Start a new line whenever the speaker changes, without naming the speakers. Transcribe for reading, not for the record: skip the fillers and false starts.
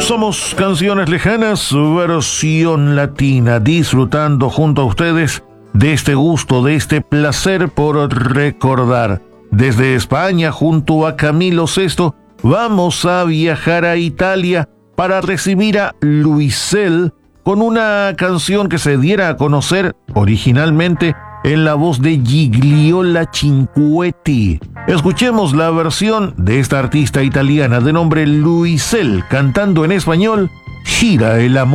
Somos Canciones Lejanas, su versión latina, disfrutando junto a ustedes de este gusto, de este placer por recordar. Desde España, junto a Camilo VI, vamos a viajar a Italia para recibir a Luisel con una canción que se diera a conocer originalmente en la voz de Gigliola Cinquetti. Escuchemos la versión de esta artista italiana de nombre Luisel cantando en español Gira el amor.